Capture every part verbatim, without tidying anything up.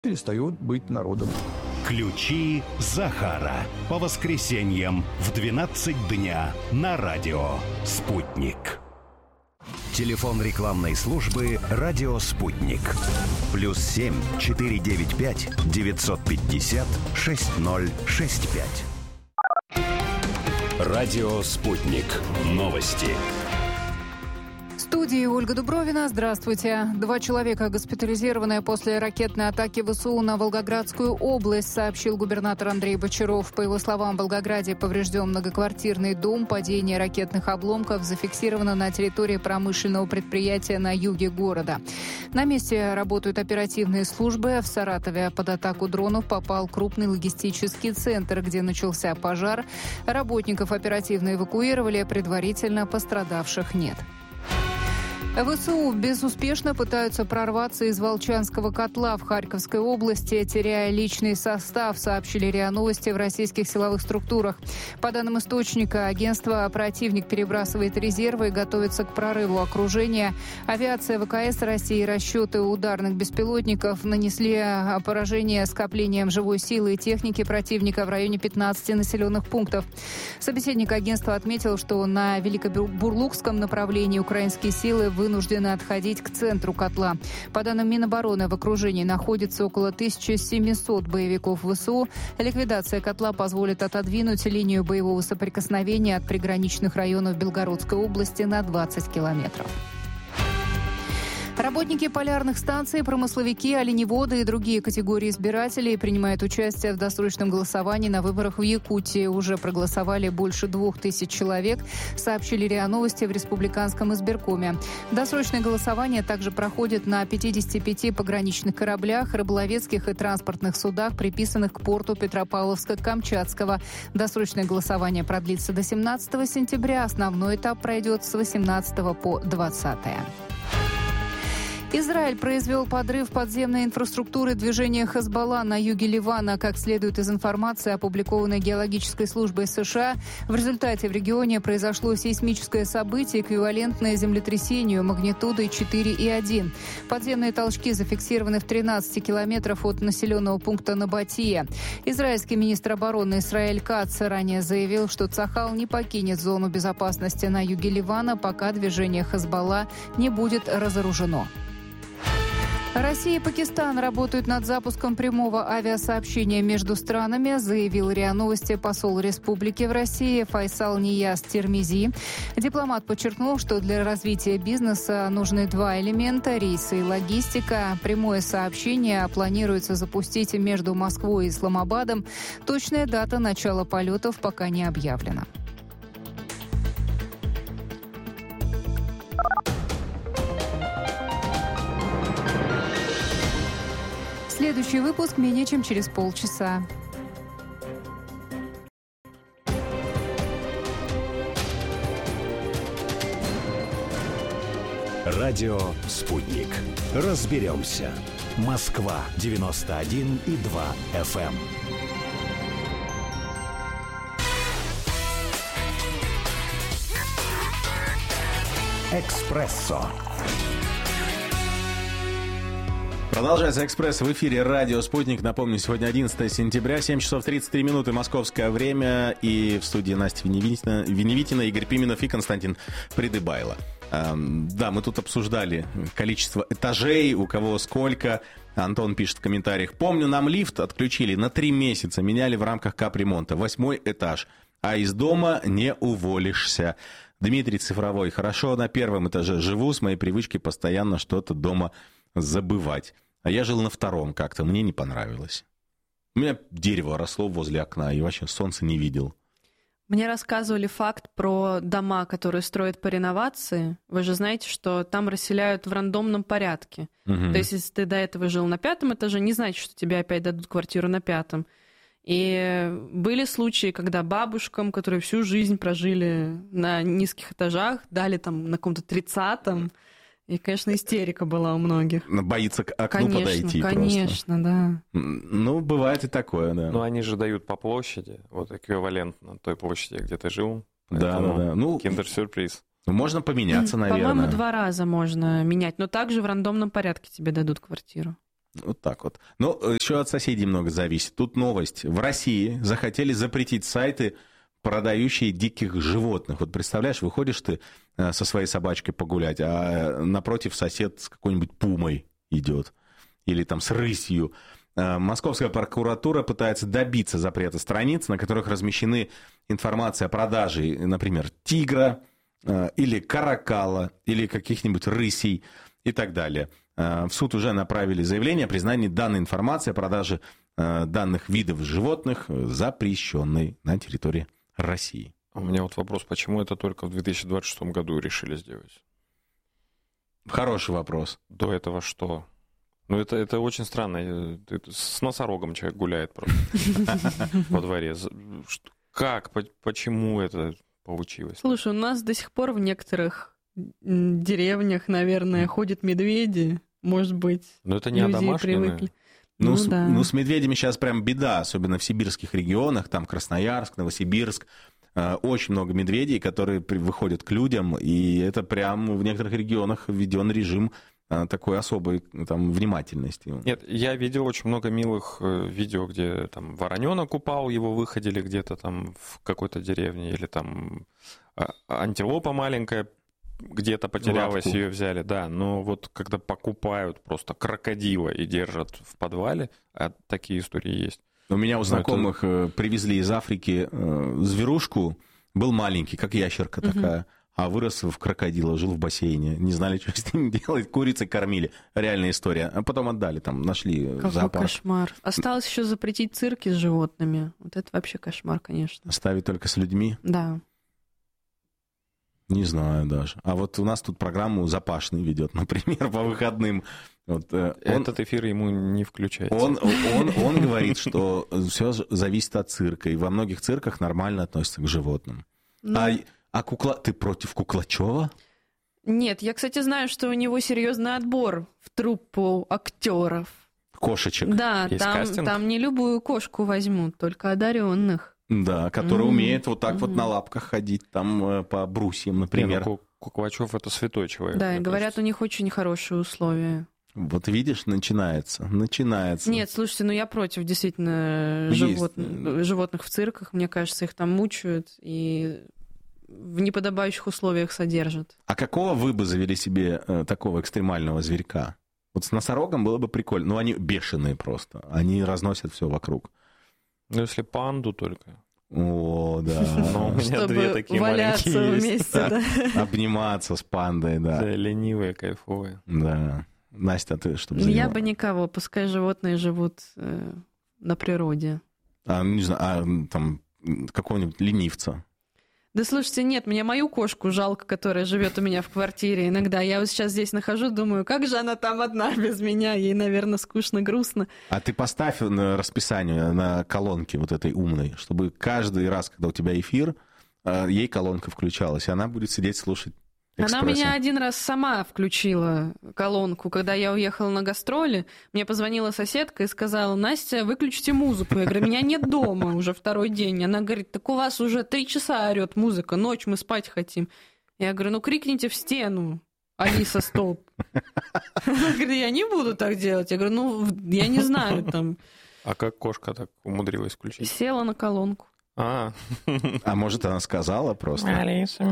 перестает быть народом. Ключи Захара. По воскресеньям в двенадцать дня на радио «Спутник». Телефон рекламной службы «Радио Спутник». Плюс семь четыре девять пять девятьсот пятьдесят шесть ноль шесть пять. Радио «Спутник». Новости. В студии Ольга Дубровина. Здравствуйте. Два человека, госпитализированные после ракетной атаки ВСУ на Волгоградскую область, сообщил губернатор Андрей Бочаров. По его словам, в Волгограде поврежден многоквартирный дом. Падение ракетных обломков зафиксировано на территории промышленного предприятия на юге города. На месте работают оперативные службы. В Саратове под атаку дронов попал крупный логистический центр, где начался пожар. Работников оперативно эвакуировали, предварительно пострадавших нет. ВСУ безуспешно пытаются прорваться из Волчанского котла в Харьковской области, теряя личный состав, сообщили РИА Новости в российских силовых структурах. По данным источника агентства, противник перебрасывает резервы и готовится к прорыву окружения. Авиация ВКС России и расчеты ударных беспилотников нанесли поражение скоплением живой силы и техники противника в районе пятнадцати населенных пунктов. Собеседник агентства отметил, что на Великобурлукском направлении украинские силы вынуждены отходить к центру котла. По данным Минобороны, в окружении находится около тысячи семисот боевиков ВСУ. Ликвидация котла позволит отодвинуть линию боевого соприкосновения от приграничных районов Белгородской области на двадцать километров. Работники полярных станций, промысловики, оленеводы и другие категории избирателей принимают участие в досрочном голосовании на выборах в Якутии. Уже проголосовали больше двух тысяч человек, сообщили РИА Новости в Республиканском избиркоме. Досрочное голосование также проходит на пятидесяти пяти пограничных кораблях, рыболовецких и транспортных судах, приписанных к порту Петропавловска-Камчатского. Досрочное голосование продлится до семнадцатого сентября. Основной этап пройдет с восемнадцатого по двадцатое. Израиль произвел подрыв подземной инфраструктуры движения Хезболла на юге Ливана. Как следует из информации, опубликованной геологической службой США, в результате в регионе произошло сейсмическое событие, эквивалентное землетрясению магнитудой четыре и один. Подземные толчки зафиксированы в тринадцати километрах от населенного пункта Набатия. Израильский министр обороны Исраэль Кац ранее заявил, что Цахал не покинет зону безопасности на юге Ливана, пока движение Хезболла не будет разоружено. Россия и Пакистан работают над запуском прямого авиасообщения между странами, заявил РИА Новости посол республики в России Файсал Нияз Термизи. Дипломат подчеркнул, что для развития бизнеса нужны два элемента – рейсы и логистика. Прямое сообщение планируется запустить между Москвой и Исламабадом. Точная дата начала полетов пока не объявлена. Следующий выпуск менее чем через полчаса. Радио «Спутник». Разберемся. Москва девяносто один и два эф эм. «Экспрессо». Продолжается «Экспресс» в эфире радио «Спутник». Напомню, сегодня одиннадцатого сентября, семь часов тридцать три минуты московское время. И в студии Настя Веневитина, Веневитина, Игорь Пименов и Константин Придыбайло. Эм, да, мы тут обсуждали количество этажей, у кого сколько. Антон пишет в комментариях. Помню, нам лифт отключили на три месяца, меняли в рамках капремонта. Восьмой этаж. А из дома не уволишься. Дмитрий Цифровой. Хорошо, на первом этаже живу, с моей привычки постоянно что-то дома забывать. А я жил на втором как-то, мне не понравилось. У меня дерево росло возле окна, и вообще солнца не видел. Мне рассказывали факт про дома, которые строят по реновации. Вы же знаете, что там расселяют в рандомном порядке. Угу. То есть, если ты до этого жил на пятом этаже, не значит, что тебе опять дадут квартиру на пятом. И были случаи, когда бабушкам, которые всю жизнь прожили на низких этажах, дали там на каком-то тридцатом. И, конечно, истерика была у многих. Боится к окну конечно, подойти конечно, просто. Конечно, да. Ну, бывает и такое, да. Ну, они же дают по площади, вот эквивалентно той площади, где ты жил. Да, да, да. Ну, киндер-сюрприз. Можно поменяться, наверное. По-моему, два раза можно менять, но также в рандомном порядке тебе дадут квартиру. Вот так вот. Но еще от соседей много зависит. Тут новость. В России захотели запретить сайты, продающие диких животных. Вот представляешь, выходишь ты со своей собачкой погулять, а напротив сосед с какой-нибудь пумой идет. Или там с рысью. Московская прокуратура пытается добиться запрета страниц, на которых размещены информация о продаже, например, тигра или каракала, или каких-нибудь рысей и так далее. В суд уже направили заявление о признании данной информации о продаже данных видов животных запрещенной на территории России. У меня вот вопрос, почему это только в две тысячи двадцать шестом году решили сделать? Хороший вопрос. До этого что? Ну, это, это очень странно. С носорогом человек гуляет просто во дворе. Как? Почему это получилось? Слушай, у нас до сих пор в некоторых деревнях, наверное, ходят медведи. Может быть, но это не люди привыкли. Ну, Ну, с, да. ну, с медведями сейчас прям беда, особенно в сибирских регионах, там Красноярск, Новосибирск. Э, очень много медведей, которые при, выходят к людям, и это прям в некоторых регионах введен режим э, такой особой там, внимательности. Нет, я видел очень много милых э, видео, где там вороненок упал, его выходили где-то там в какой-то деревне, или там э, антилопа маленькая где-то потерялась, Лапку. ее взяли, да, но вот когда покупают просто крокодила и держат в подвале, а такие истории есть. У меня у Ну, знакомых это... привезли из Африки э, зверушку, был маленький, как ящерка угу. такая, а вырос в крокодила, жил в бассейне, не знали, что с ним делать, курицей кормили, реальная история, а потом отдали, там нашли Какой зоопарк. кошмар. Осталось еще запретить цирки с животными, вот это вообще кошмар, конечно. Оставить только с людьми? Да. Не знаю даже. А вот у нас тут программу Запашный ведет, например, по выходным. Вот, э, он, Этот эфир ему не включается. Он, он, он говорит, что все зависит от цирка, и во многих цирках нормально относятся к животным. Ну... А, а кукла... Ты против Куклачева? Нет, я, кстати, знаю, что у него серьезный отбор в труппу актеров. Кошечек. Да, там, там не любую кошку возьмут, только одаренных. Да, который mm-hmm. умеет вот так mm-hmm. вот на лапках ходить, там э, по брусьям, например. Не, ну, Куклачев — это святой человек. Да, и говорят, кажется. У них очень хорошие условия. Вот видишь, начинается, начинается. Нет, слушайте, ну я против действительно живот... животных в цирках. Мне кажется, их там мучают и в неподобающих условиях содержат. А какого вы бы завели себе э, такого экстремального зверька? Вот с носорогом было бы прикольно. Ну, они бешеные просто. Они разносят все вокруг. Ну, если панду только. О, да. Но у меня Чтобы две такие валяться маленькие вместе, да. Обниматься с пандой, да. Да, ленивые, кайфовые. Да. Настя, ты что бы Я завела? бы никого, пускай животные живут э, на природе. А, не знаю, а там какого-нибудь ленивца? Да слушайте, нет, мне мою кошку жалко, которая живет у меня в квартире иногда. Я вот сейчас здесь нахожу, думаю, как же она там одна без меня? Ей, наверное, скучно, грустно. А ты поставь на расписание, на колонке вот этой умной, чтобы каждый раз, когда у тебя эфир, ей колонка включалась, и она будет сидеть слушать «Экспресса». Она меня один раз сама включила колонку, когда я уехала на гастроли. Мне позвонила соседка и сказала: Настя, выключите музыку. Я говорю, меня нет дома уже второй день. Она говорит, так у вас уже три часа орет музыка, ночь, мы спать хотим. Я говорю, ну крикните в стену, Алиса, стоп. Она говорит, я не буду так делать. Я говорю, ну, я не знаю там. А как кошка так умудрилась включить? Села на колонку. А, а может, она сказала просто? Слушай,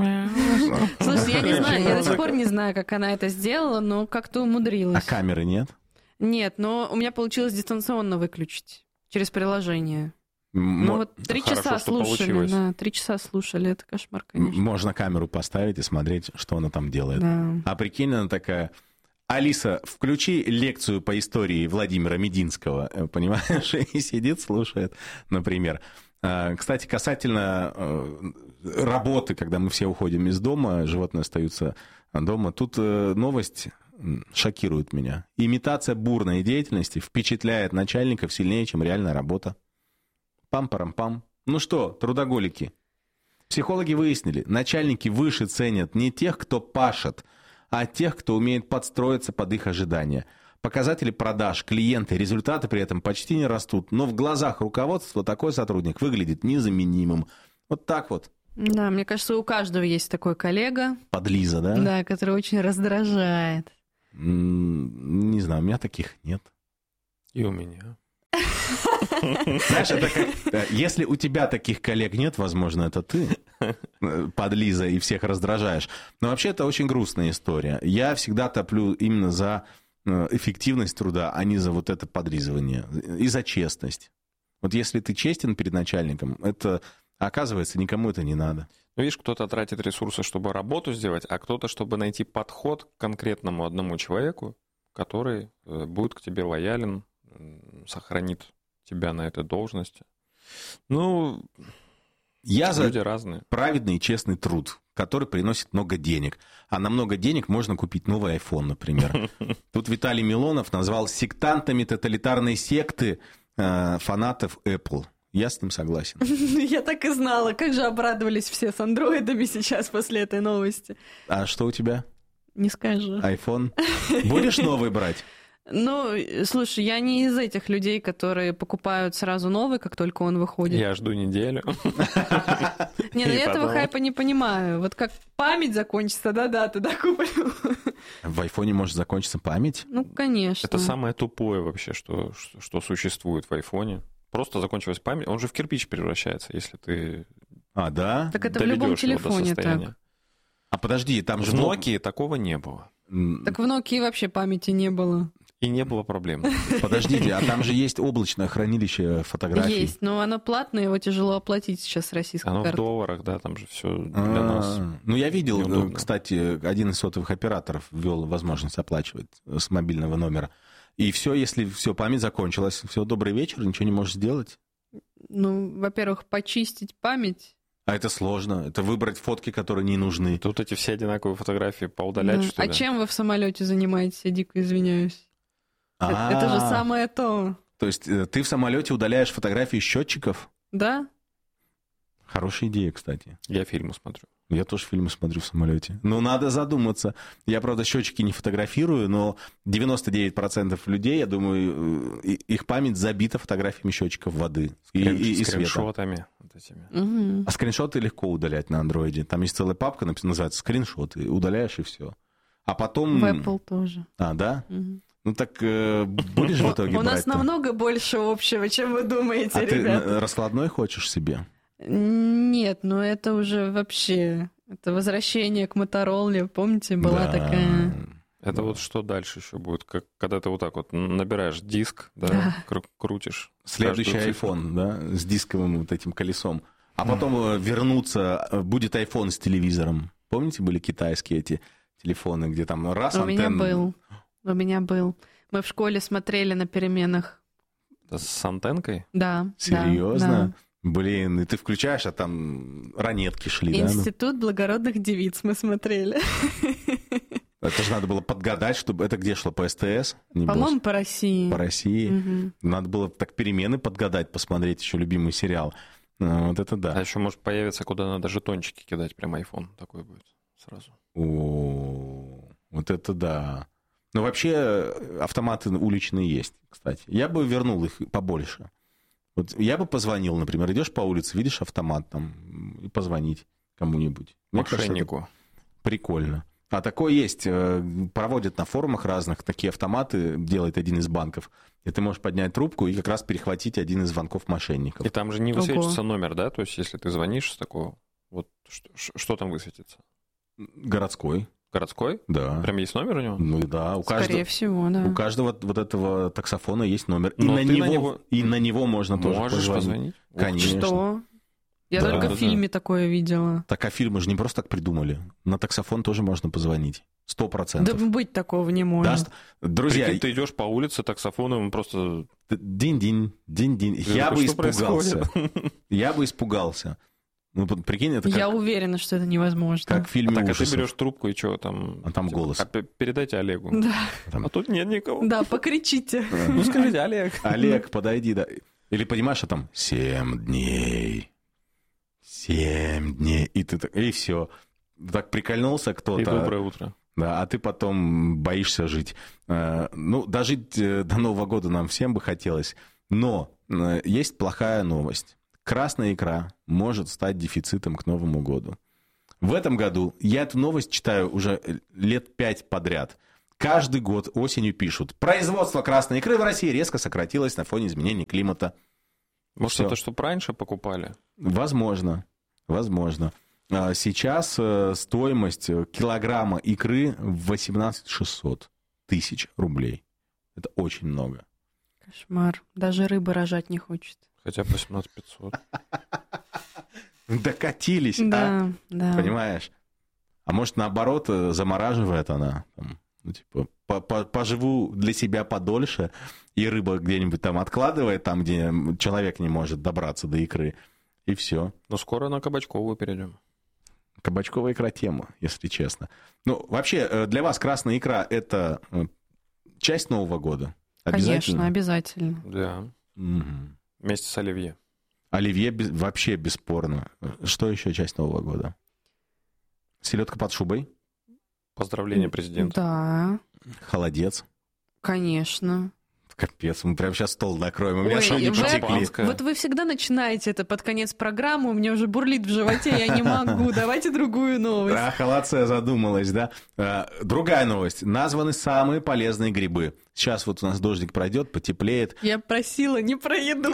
я не знаю, я до сих пор не знаю, как она это сделала, но как-то умудрилась. А камеры нет? Нет, но у меня получилось дистанционно выключить через приложение. М- ну вот три часа слушали, да, три часа слушали, это кошмар, конечно. Можно камеру поставить и смотреть, что она там делает. Да. А прикинь, она такая... Алиса, включи лекцию по истории Владимира Мединского, понимаешь, и сидит, слушает, например. Кстати, касательно работы, когда мы все уходим из дома, животные остаются дома, тут новость шокирует меня. Имитация бурной деятельности впечатляет начальников сильнее, чем реальная работа. Пам-парам-пам. Ну что, трудоголики? Психологи выяснили, начальники выше ценят не тех, кто пашет, а тех, кто умеет подстроиться под их ожидания. Показатели продаж, клиенты, результаты при этом почти не растут, но в глазах руководства такой сотрудник выглядит незаменимым. Вот так вот. Да, мне кажется, у каждого есть такой коллега. Подлиза, да? Да, который очень раздражает. М-м, не знаю, у меня таких нет. И у меня. Знаешь, это как... Если у тебя таких коллег нет, возможно, это ты, подлиза, и всех раздражаешь. Но вообще это очень грустная история. Я всегда топлю именно за эффективность труда, а не за вот это подлизывание. И за честность. Вот если ты честен перед начальником, это, оказывается, никому это не надо. Ну, видишь, кто-то тратит ресурсы, чтобы работу сделать, а кто-то, чтобы найти подход к конкретному одному человеку, который будет к тебе лоялен, сохранит тебя на этой должности. Ну, я люди за разные. Праведный и честный труд, который приносит много денег. А на много денег можно купить новый iPhone, например. Тут Виталий Милонов назвал сектантами тоталитарной секты э, фанатов Apple. Я с ним согласен. Я так и знала. Как же обрадовались все с андроидами сейчас после этой новости. А что у тебя? Не скажу. iPhone? Будешь новый брать? Ну, слушай, я не из этих людей, которые покупают сразу новый, как только он выходит. Я жду неделю. Не, ну я этого хайпа не понимаю. Вот как память закончится, да-да, тогда куплю. В айфоне может закончиться память? Ну, конечно. Это самое тупое вообще, что, что, что существует в айфоне. Просто закончилась память. Он же в кирпич превращается, если ты А, да? Так это в любом телефоне так. А подожди, там же... В Nokia такого не было. Так в Nokia вообще памяти не было. И не было проблем. Подождите, а там же есть облачное хранилище фотографий. Есть, но оно платное, его тяжело оплатить сейчас с российской оно карты. в долларах, да, там же все для А-а-а. нас. Ну, я видел, неудобно. Кстати, один из сотовых операторов ввел возможность оплачивать с мобильного номера. И все, если все, память закончилась, все, добрый вечер, ничего не можешь сделать. Ну, во-первых, почистить память. А это сложно. Это выбрать фотки, которые не нужны. Тут эти все одинаковые фотографии поудалять, Да. что ли? А чем вы в самолете занимаетесь? Я дико извиняюсь. А-а-а. Это же самое то. То есть ты в самолете удаляешь фотографии счетчиков? Да? Хорошая идея, кстати. Я фильмы смотрю. Я тоже фильмы смотрю в самолете. Ну, надо задуматься. Я, правда, счетчики не фотографирую, но девяносто девять процентов людей, я думаю, их память забита фотографиями счетчиков воды и, Скрин, и, и света. скриншотами. Вот этими. Угу. А скриншоты легко удалять на андроиде. Там есть целая папка, называется скриншоты. Удаляешь и все. А потом... В Apple тоже. А, да? Угу. Ну так э, будешь в итоге У нас брать-то? намного больше общего, чем вы думаете, А ребята. ты раскладной хочешь себе? Нет, ну это уже вообще... Это возвращение к Мотороле. Помните, была Да. такая... Это Да. вот что дальше еще будет? Как, когда ты вот так вот набираешь диск, да, Да. кру- крутишь. Следующий каждую цифру. iPhone, да, с дисковым вот этим колесом. А потом э, вернуться, э, будет iPhone с телевизором. Помните, были китайские эти телефоны, где там раз У меня антенна... был. У меня был. Мы в школе смотрели на переменах. С антенкой? Да. да, Серьезно? да. Блин, и ты включаешь, а там ранетки шли, да? Институт благородных девиц мы смотрели. Ну, это же надо было подгадать, чтобы... Это где шло, по СТС? Небось? По-моему, по России. По России. Мгм. Надо было так перемены подгадать, посмотреть еще любимый сериал. Ну, Вот это А да. еще может появиться, куда надо жетончики кидать, прям iPhone такой будет сразу. О, вот это да. Ну, вообще, автоматы уличные есть, кстати. Я бы вернул их побольше. Вот я бы позвонил, например, идешь по улице, видишь автомат там, и позвонить кому-нибудь. Мне кажется, это Мошеннику. прикольно. А такое есть. э, Проводят на форумах разных такие автоматы, делает один из банков. И ты можешь поднять трубку и как раз перехватить один из звонков мошенников. И там же не Ого. высветится номер, да? То есть, если ты звонишь с такого, вот что, ш- что там высветится? Городской, Городской? да. Прям есть номер у него? Ну да, у Скорее каждого, всего, да. у каждого вот этого таксофона есть номер. И, Но на ты него, на него- и на него можно тоже Можешь позвонить. позвонить? Ух, Конечно. Что? Я Да, только да, в фильме такое видела. Так, а фильмы же не просто так придумали. На таксофон тоже можно позвонить. Сто Да процентов. быть такого не может. Друзья, Прикинь, ты идешь по улице таксофоном, просто... динь-динь, динь-динь. Ты Я такой, бы что испугался. происходит? Я бы испугался. Ну, под- прикинь, это Я как, уверена, что это невозможно. как в фильме Так, а ты ужасов. берешь трубку и что там? А там голос. А п- передайте Олегу. Да, Там, А тут нет никого. да, покричите. Ну скажите, Олег. Олег, подойди, да. Или понимаешь, а там семь дней. Семь дней. И ты так, и все. Так прикольнулся И кто-то. доброе утро. Да, а ты потом боишься жить. Э, Ну, дожить э, до Нового года нам всем бы хотелось. Но э, есть плохая новость. Красная икра может стать дефицитом к Новому году. В этом году, я эту новость читаю уже лет пять подряд, Каждый год осенью пишут: производство красной икры в России резко сократилось на фоне изменений климата. Может, Что? это чтобы раньше покупали? Возможно, возможно. Сейчас стоимость килограмма икры восемнадцать тысяч шестьсот тысяч рублей. Это очень много. Кошмар. Даже рыбы рожать не хочет. Хотя бы восемнадцать тысяч пятьсот. Докатились, Да, а? да. Понимаешь? А может, наоборот, замораживает она. Там, ну, типа, поживу для себя подольше, и рыба где-нибудь там откладывает, там, где человек не может добраться до икры, и все. Но скоро на кабачковую перейдем. Кабачковая икра тема, если честно. Ну, вообще, для вас красная икра — это часть Нового года? Конечно, обязательно. Да. Угу. Вместе с оливье. Оливье без, вообще бесспорно. Что еще часть Нового года? Селедка под шубой? Поздравление президента. Да, Холодец? конечно. Капец, мы прямо сейчас стол накроем. У меня Ой, шаги вы- потекли. Вот вы всегда начинаете это под конец программы, у меня уже бурлит в животе, я не могу. Давайте другую новость. А, холодце задумалась, да? А, другая новость. Названы самые полезные грибы. Сейчас вот у нас дождик пройдет, потеплеет. Я просила не про еду.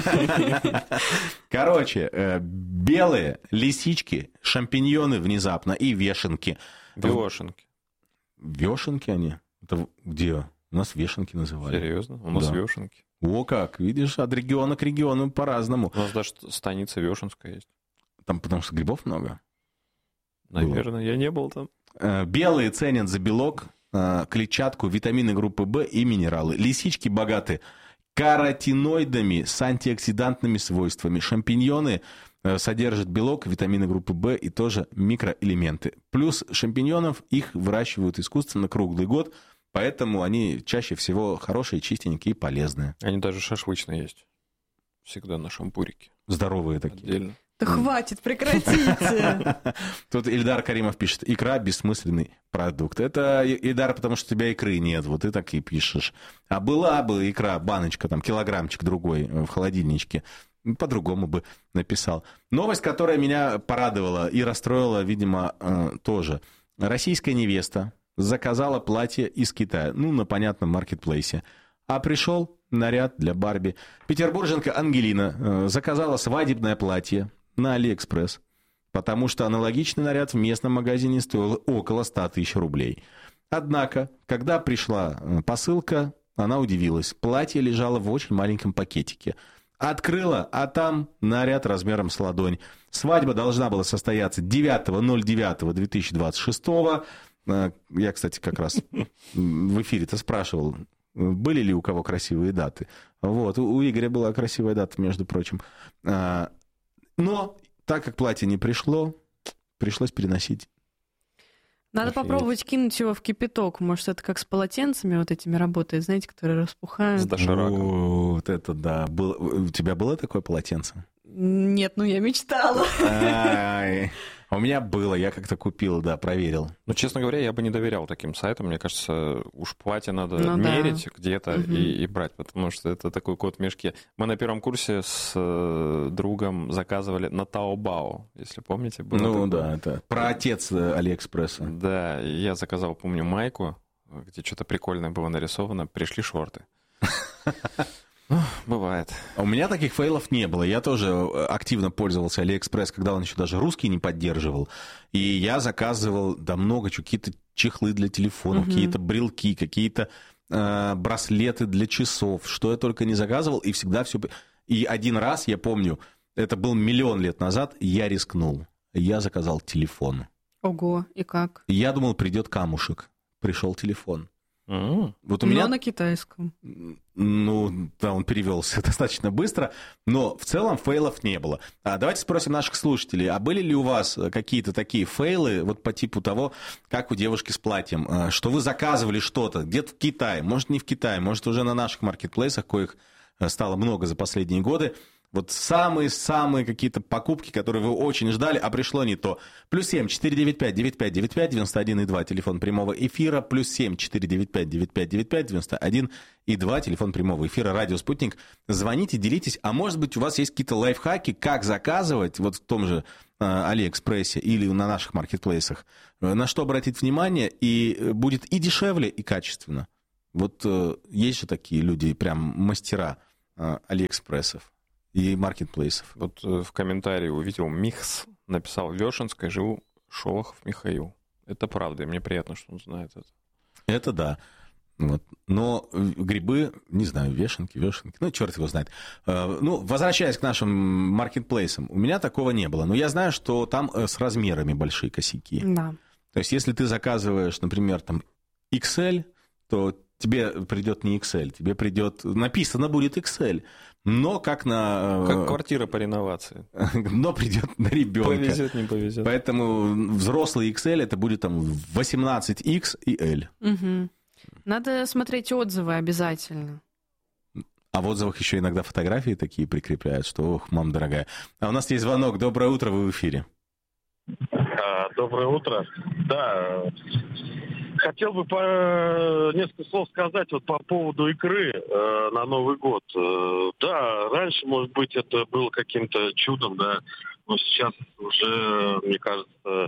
Короче, э, белые лисички, шампиньоны внезапно и вешенки. Вешенки. Вешенки они? Это где? У нас вешенки называли. Серьезно? У нас Да. вешенки. О, как, видишь, от региона к региону по-разному. У нас даже станица Вешенская есть. Там потому что грибов много. Наверное, я не был там. Э, Белые ценят за белок, э, клетчатку, витамины группы В и минералы. Лисички богаты каротиноидами с антиоксидантными свойствами. Шампиньоны э, содержат белок, витамины группы В и тоже микроэлементы. Плюс шампиньонов их выращивают искусственно круглый год, поэтому они чаще всего хорошие, чистенькие и полезные. Они даже шашлычные есть. Всегда на шампурике. Здоровые такие. Отдельно. Да хватит, прекратите. Тут Ильдар Каримов пишет: икра — бессмысленный продукт. Это, Ильдар, потому что у тебя икры нет, вот ты так и пишешь. А была бы икра, баночка, там, килограммчик другой в холодильничке, по-другому бы написал. Новость, которая меня порадовала и расстроила, видимо, тоже. Российская невеста заказала платье из Китая, ну, на понятном маркетплейсе. А пришел наряд для Барби. Петербурженка Ангелина заказала свадебное платье на Алиэкспресс, потому что аналогичный наряд в местном магазине стоил около ста тысяч рублей. Однако, когда пришла посылка, она удивилась. Платье лежало в очень маленьком пакетике. Открыла, а там наряд размером с ладонь. Свадьба должна была состояться девятого ноль девятого две тысячи двадцать шестого. Я, кстати, как раз в эфире-то спрашивал, были ли у кого красивые даты. Вот, у Игоря была красивая дата, между прочим. Но так как платье не пришло, пришлось переносить. Надо Офигеть. попробовать кинуть его в кипяток. Может, это как с полотенцами вот этими работает, знаете, которые распухают. С дошираком. Вот это да. Был... У тебя было такое полотенце? Нет, ну я мечтала. Ай. У меня было, я как-то купил, да, проверил. Ну, честно говоря, я бы не доверял таким сайтам. Мне кажется, уж платье надо Ну да. мерить где-то Мгм. и, и брать, потому что это такой кот в мешке. Мы на первом курсе с э, другом заказывали на Таобао, если помните. Было Ну такое. да, это про отец э, Алиэкспресса. Да, я заказал, помню, майку, где что-то прикольное было нарисовано. Пришли шорты. Ну, бывает. А у меня таких фейлов не было. Я тоже активно пользовался Алиэкспресс, когда он еще даже русский не поддерживал. И я заказывал, да много чего, какие-то чехлы для телефонов, Мгм. какие-то брелки, какие-то э, браслеты для часов. Что я только не заказывал, и всегда все... И один раз, я помню, это был миллион лет назад, я рискнул. Я заказал телефон. Ого, и как? Я думал, придет камушек. Пришел телефон. М. Вот у Но меня... на китайском. Ну, да, он перевелся достаточно быстро, но в целом фейлов не было. А давайте спросим наших слушателей, а были ли у вас какие-то такие фейлы, вот по типу того, как у девушки с платьем, а, что вы заказывали что-то где-то в Китае, может, не в Китае, может, уже на наших маркетплейсах, коих а, стало много за последние годы, вот самые-самые какие-то покупки, которые вы очень ждали, а пришло не то. Плюс семь четыре девять пять девять пять девять пять девяносто один и два, телефон прямого эфира. Плюс семь четыре девять пять девять пять девять пять девяносто один и два, телефон прямого эфира. Радио «Спутник». Звоните, делитесь. А может быть, у вас есть какие-то лайфхаки, как заказывать, вот в том же Алиэкспрессе или на наших маркетплейсах, на что обратить внимание, и будет и дешевле, и качественно. Вот есть же такие люди, прям мастера Алиэкспрессов и маркетплейсов. Вот в комментарии увидел Михс, написал: в Вешенской живу, Шолохов Михаил. Это правда, и мне приятно, что он знает это. Это да. Вот. Но грибы, не знаю, вешенки, вешенки, ну, черт его знает. Ну, возвращаясь к нашим маркетплейсам, у меня такого не было. Но я знаю, что там с размерами большие косяки. Да. То есть, если ты заказываешь, например, там икс эль, то тебе придет не икс эль, тебе придет, написано будет икс эль, но как на... Как квартира по реновации. Но придет на ребенка. Повезет, не повезет. Поэтому взрослый икс эль это будет там восемнадцать икс и L. Угу. Надо смотреть отзывы обязательно. А в отзывах еще иногда фотографии такие прикрепляют, что, ох, мама дорогая. А у нас есть звонок. Доброе утро, вы в эфире. А, доброе утро. Да, хотел бы по... несколько слов сказать вот по поводу икры э, на Новый год. Э, да, раньше, может быть, это было каким-то чудом, да, но сейчас уже, мне кажется,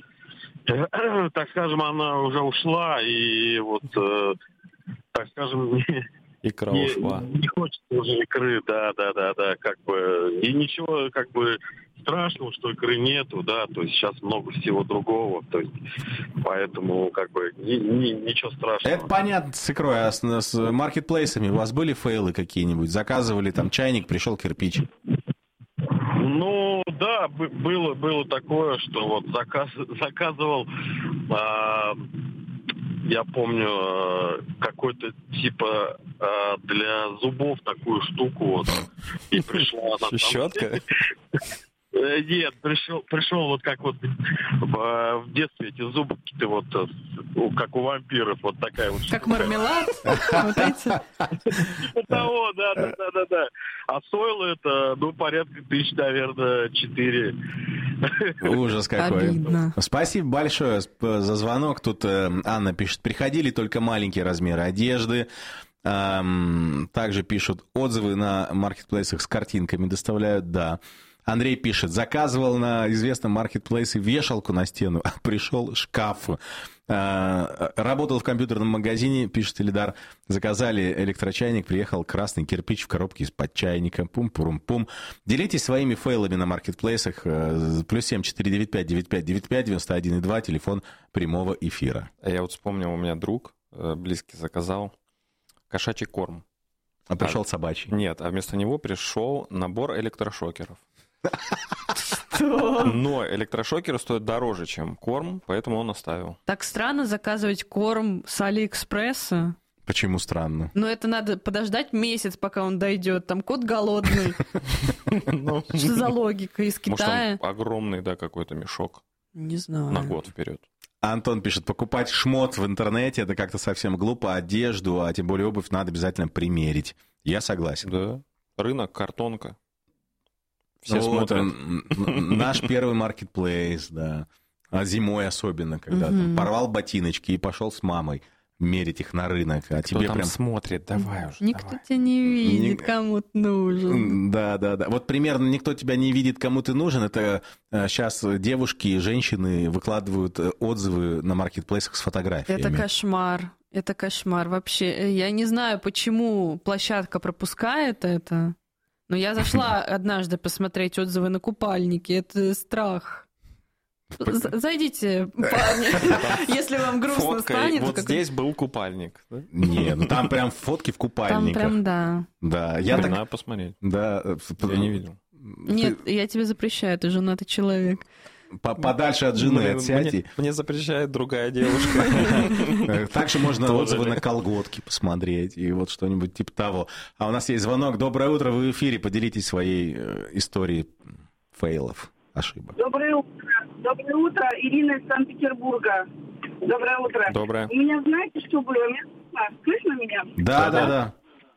э, так скажем, она уже ушла, и вот, э, так скажем, икра не, ушла. Не хочется уже икры, да, да, да, да, как бы, и ничего, как бы, страшного, что икры нету, да, то есть сейчас много всего другого, то есть, поэтому, как бы, ни, ни, ничего страшного. Это понятно с икрой, а с, с маркетплейсами у вас были фейлы какие-нибудь? Заказывали там чайник, пришел кирпич? Ну, да, было, было такое, что вот заказ, заказывал, а, я помню, какой-то типа а, для зубов такую штуку вот, и пришла она там... Щетка? Нет, пришел, пришел вот как вот в, в детстве эти зубки-то вот, как у вампиров, вот такая вот. Как мармелад? Вот эти? Типа того, да, да, да, да, да. А стоило это, ну, порядка тысяч, наверное, четыре. Ужас какой. Обидно. Спасибо большое за звонок. Тут Анна пишет: приходили только маленькие размеры одежды. Также пишут: отзывы на маркетплейсах с картинками доставляют, да. Андрей пишет: заказывал на известном маркетплейсе вешалку на стену, а пришел шкаф. Работал в компьютерном магазине, пишет Эльдар. Заказали электрочайник, приехал красный кирпич в коробке из-под чайника. Пум-пурум-пум. Делитесь своими фейлами на маркетплейсах. Плюс семь четыре девять пять девять пять девять пять девяносто один и два, телефон прямого эфира. Я вот вспомнил, у меня друг близкий заказал кошачий корм. А пришел а, собачий? Нет, а вместо него пришел набор электрошокеров. Но электрошокеры стоят дороже, чем корм, поэтому он оставил. Так странно заказывать корм с Алиэкспресса. Почему странно? Но это надо подождать месяц, пока он дойдет. Там кот голодный. Что за логика из Китая? Может, там огромный, да, какой-то мешок. Не знаю. На год вперед. Антон пишет: покупать шмот в интернете — это как-то совсем глупо. Одежду, а тем более обувь, надо обязательно примерить. Я согласен. Да. Рынок, картонка. Все ну, смотрят. Вот, наш первый маркетплейс, да. А зимой особенно, когда угу. там порвал ботиночки и пошел с мамой мерить их на рынок. А Кто тебе там прям смотрит? Давай уже. Никто давай. тебя не видит, Ник... кому ты нужен. Да, да, да. Вот примерно никто тебя не видит, кому ты нужен. Это сейчас девушки и женщины выкладывают отзывы на маркетплейсах с фотографиями. Это кошмар. Это кошмар. Вообще, я не знаю, почему площадка пропускает это. Но я зашла однажды посмотреть отзывы на купальники. Это страх. Зайдите, парни, если вам грустно станет. Вот здесь был купальник. Не, ну там прям фотки в купальниках. Там прям, да. Да, я так... Надо посмотреть. Да. Я не видел. Нет, я тебе запрещаю, ты женатый человек. Подальше от жены мне, отсядь. Мне, мне запрещает другая девушка. Также можно отзывы на колготки посмотреть и вот что-нибудь типа того. А у нас есть звонок. Доброе утро, вы в эфире. Поделитесь своей историей фейлов, ошибок. Доброе утро. Доброе утро. Ирина из Санкт-Петербурга. Доброе утро. Доброе. У меня, знаете, что было? Слышно меня? Да, да, да.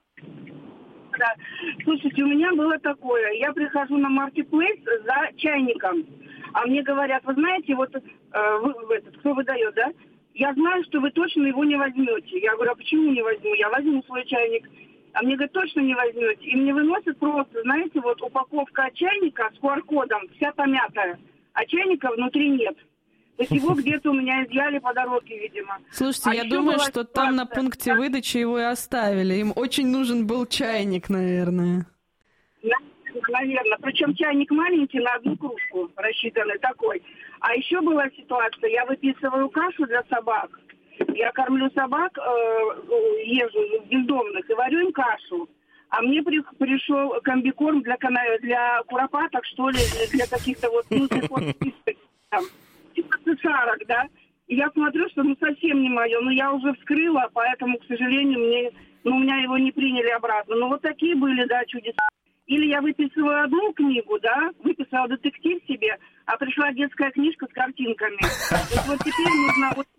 Да. Слушайте, у меня было такое. Я прихожу на маркетплейс за чайником. А мне говорят: вы знаете, вот э, вы, этот, кто выдает, да? Я знаю, что вы точно его не возьмете. Я говорю: а почему не возьму? Я возьму свой чайник. А мне говорят: точно не возьмете. И мне выносят просто, знаете, вот упаковка чайника с ку ар кодом, вся помятая. а чайника внутри нет. То есть его где-то у меня изъяли по дороге, видимо. Слушайте, а я думаю, что ситуация... там на пункте выдачи его и оставили. Им очень нужен был чайник, наверное. Наверное. Причем чайник маленький, на одну кружку рассчитанный такой. А еще была ситуация, я выписываю кашу для собак. Я кормлю собак, э, езжу бездомных и варю им кашу. А мне при, пришел комбикорм для, для куропаток, что ли, для каких-то вот, ну, там, типа цесарок, да. И я смотрю, что ну совсем не мое. Но я уже вскрыла, поэтому, к сожалению, мне, ну, у меня его не приняли обратно. Но вот такие были, да, чудеса. Или я выписываю одну книгу, да, выписала детектив себе, а пришла детская книжка с картинками. Вот теперь нужно вот...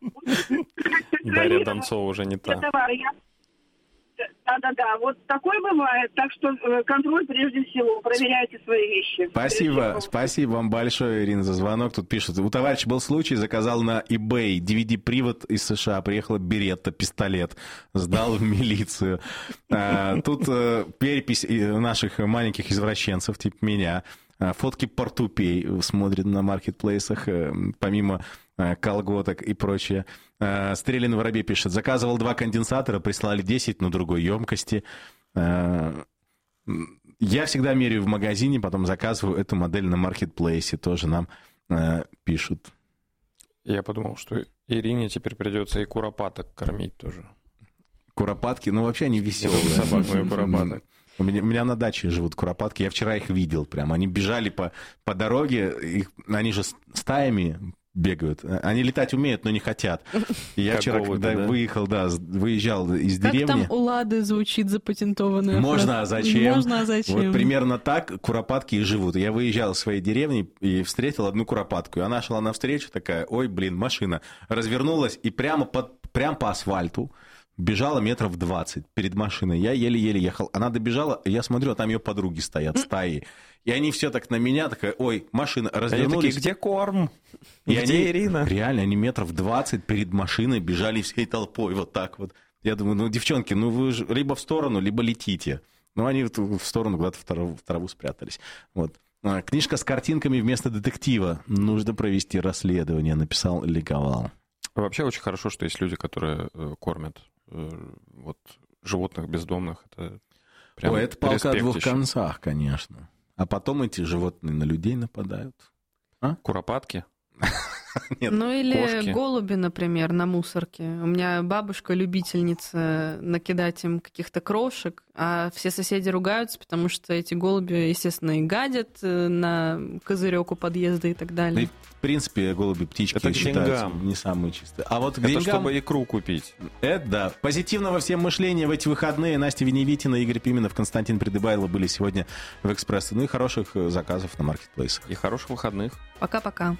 Дарья Донцова уже не та. Да-да-да, вот такое бывает. Так что контроль прежде всего. Проверяйте свои вещи. Спасибо, спасибо вам большое, Ирина, за звонок. Тут пишут, у товарища был случай, заказал на eBay ди ви ди-привод из США, приехала Беретта, пистолет, сдал в милицию. Тут перепись наших маленьких извращенцев, типа меня. Фотки портупей смотрят на маркетплейсах, помимо колготок и прочее. Стрелянный воробей пишет, заказывал два конденсатора, прислали десять на другой емкости. Я всегда меряю в магазине, потом заказываю эту модель на маркетплейсе, тоже нам пишут. Я подумал, что Ирине теперь придется и куропаток кормить тоже. Куропатки, ну вообще они веселые. Собак, но и куропаток. У меня, у меня на даче живут куропатки, я вчера их видел прям. Они бежали по, по дороге, их, они же стаями бегают. Они летать умеют, но не хотят. И я вчера, когда да? выехал, да, выезжал из как деревни... Как там у Лады звучит запатентованная Можно, фраза? а зачем? Можно, а зачем? Вот примерно так куропатки и живут. Я выезжал из своей деревни и встретил одну куропатку. И она шла навстречу, такая, ой, блин, машина. Развернулась и прямо, под, прямо по асфальту бежала метров двадцать перед машиной. Я еле-еле ехал. Она добежала, я смотрю, а там ее подруги стоят, стаи. И они все так на меня, такая, ой, машина, развернулись. Они такие, где корм? И где они, Ирина? Реально, они метров двадцать перед машиной бежали всей толпой, вот так вот. Я думаю, ну, девчонки, ну вы же либо в сторону, либо летите. Ну, они в сторону куда-то в траву, в траву спрятались. Вот. Книжка с картинками вместо детектива. Нужно провести расследование, написал Ликовал. Вообще очень хорошо, что есть люди, которые кормят вот, животных бездомных. Это прям Ой, это палка о двух еще. концах, конечно. А потом эти животные на людей нападают. А? Куропатки? Нет, ну или кошки. Голуби, например, на мусорке. У меня бабушка любительница накидать им каких-то крошек, а все соседи ругаются, потому что эти голуби, естественно, и гадят на козырек у подъезда и так далее. Да и, в принципе, голуби, птички это считаются не самые чистые. А вот это деньгам... чтобы икру купить. Это да. Позитивного всем мышления в эти выходные. Настя Веневитина, Игорь Пименов, Константин Придыбайло были сегодня в «Экспрессе». Ну и хороших заказов на маркетплейсах. И хороших выходных. Пока-пока.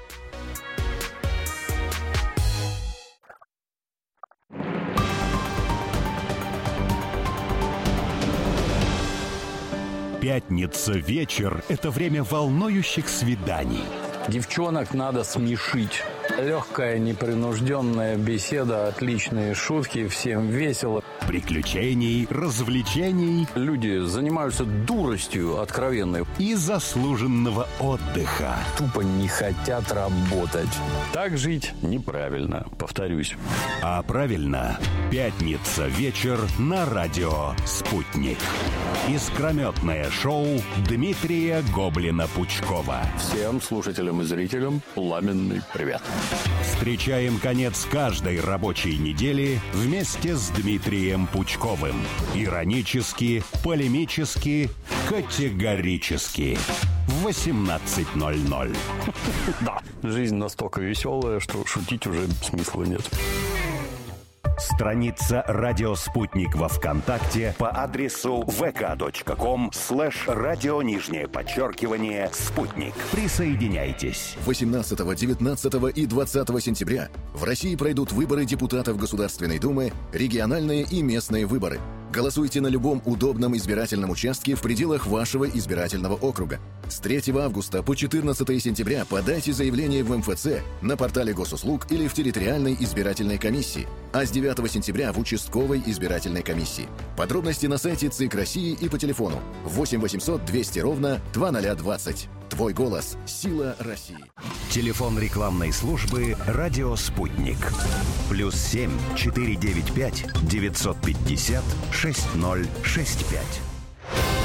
Пятница вечер – это время волнующих свиданий. Девчонок надо смешить. Легкая, непринужденная беседа, отличные шутки, всем весело. Приключений, развлечений. Люди занимаются дуростью откровенной. И заслуженного отдыха. Тупо не хотят работать. Так жить неправильно, повторюсь. А правильно. Пятница вечер на радио «Спутник». Искрометное шоу Дмитрия Гоблина-Пучкова. Всем слушателям и зрителям пламенный привет. Встречаем конец каждой рабочей недели вместе с Дмитрием Пучковым. Иронически, полемически, категорически. В восемнадцать ноль ноль. Да, жизнь настолько веселая, что шутить уже смысла нет. Страница «Радио Спутник» во ВКонтакте по адресу vk.com слэш радио нижнее подчеркивание «Спутник». Присоединяйтесь. восемнадцатого, девятнадцатого и двадцатого сентября в России пройдут выборы депутатов Государственной Думы, региональные и местные выборы. Голосуйте на любом удобном избирательном участке в пределах вашего избирательного округа. С третьего августа по четырнадцатое сентября подайте заявление в эм эф цэ, на портале госуслуг или в территориальной избирательной комиссии, а с девятого сентября в участковой избирательной комиссии. Подробности на сайте ЦИК России и по телефону восемь восемьсот двести ровно двадцать ноль двадцать. Твой голос – сила России. Телефон рекламной службы «Радио Спутник». Плюс семь четыре девять пять девятьсот пятьдесят шесть ноль шесть пять.